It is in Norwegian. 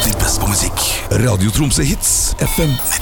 Alltid best på musikk. Radio Tromsø Hits FM